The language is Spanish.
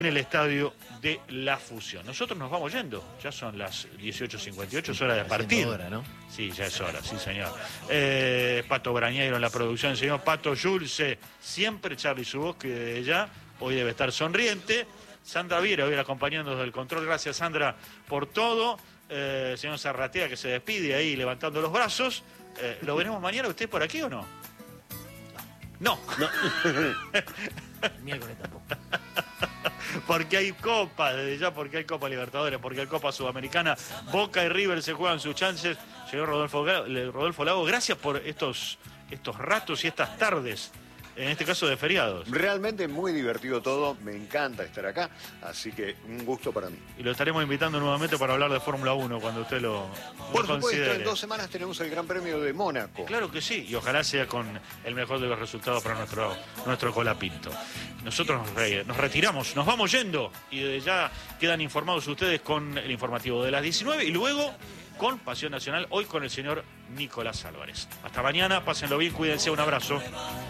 en el estadio de La Fusión. Nosotros nos vamos yendo, ya son las 18:58, es hora de partir. Hora, ¿no? Sí, ya es hora, sí señor. Pato Brañeiro en la producción, el señor Pato Yulce, siempre Charly Subos, que ya hoy debe estar sonriente. Sandra Viera, hoy acompañándonos del control, gracias Sandra por todo. Señor Zarratea, que se despide ahí levantando los brazos. ¿Lo veremos mañana usted por aquí o no? No. Miércoles tampoco. Porque hay Copa, desde ya, porque hay Copa Libertadores, porque hay Copa Sudamericana. Boca y River se juegan sus chances. Señor Rodolfo Lago, gracias por estos ratos y estas tardes, en este caso de feriados. Realmente muy divertido todo, me encanta estar acá, así que un gusto para mí. Y lo estaremos invitando nuevamente para hablar de Fórmula 1 cuando usted lo Por supuesto, considere. en 2 semanas tenemos el Gran Premio de Mónaco. Claro que sí, y ojalá sea con el mejor de los resultados para nuestro Colapinto. Nosotros nos retiramos, nos vamos yendo, y desde ya quedan informados ustedes con el informativo de las 19 y luego con Pasión Nacional, hoy con el señor Nicolás Álvarez. Hasta mañana, pásenlo bien, cuídense, un abrazo.